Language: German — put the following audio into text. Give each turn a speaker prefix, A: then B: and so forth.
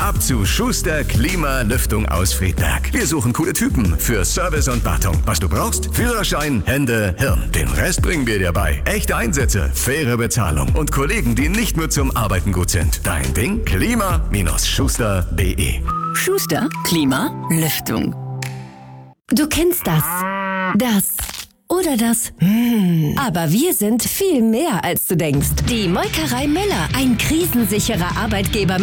A: Ab zu Schuster Klima Lüftung aus Friedberg. Wir suchen coole Typen für Service und Wartung. Was du brauchst? Führerschein, Hände, Hirn. Den Rest bringen wir dir bei. Echte Einsätze, faire Bezahlung und Kollegen, die nicht nur zum Arbeiten gut sind. Dein Ding? Klima-schuster.de.
B: Schuster Klima Lüftung. Du kennst das. Das. Oder das. Aber wir sind viel mehr, als du denkst. Die Molkerei Müller, ein krisensicherer Arbeitgeber